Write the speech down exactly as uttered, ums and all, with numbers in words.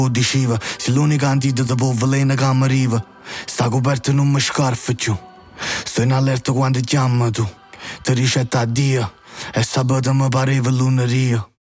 diceva, sei l'unica antidoto per veleno che mi arriva. Sta coperta non mi scarfa più. Sto in allerta quando chiama tu. Ti ricetta a Dio. E sabato mi pareva lunedì.